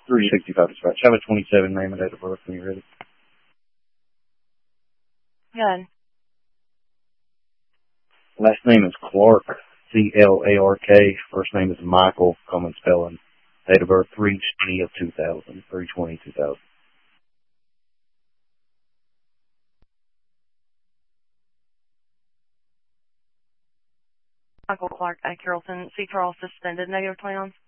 365 dispatch. Have a 27 name and date of birth when you're ready. Good. Last name is Clark, C-L-A-R-K. First name is Michael, common spelling. Date of birth 3/20/2000. 3/20/2000. Michael Clark, A. Carrollton, C. Charles suspended, negative 20 on.